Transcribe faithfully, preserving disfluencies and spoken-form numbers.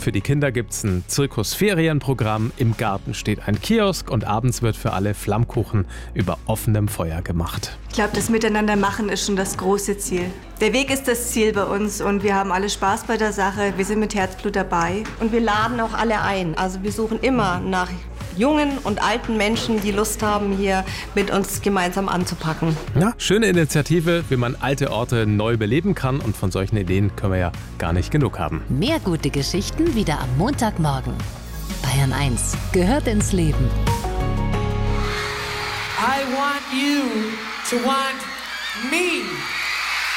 Für die Kinder gibt's ein Zirkusferienprogramm, im Garten steht ein Kiosk und abends wird für alle Flammkuchen über offenem Feuer gemacht. Ich glaube, das Miteinander machen ist schon das große Ziel. Der Weg ist das Ziel bei uns und wir haben alle Spaß bei der Sache. Wir sind mit Herzblut dabei. Und wir laden auch alle ein. Also wir suchen immer nach jungen und alten Menschen, die Lust haben, hier mit uns gemeinsam anzupacken. Ja, schöne Initiative, wie man alte Orte neu beleben kann. Und von solchen Ideen können wir ja gar nicht genug haben. Mehr gute Geschichten wieder am Montagmorgen. Bayern eins gehört ins Leben. I want you to want me.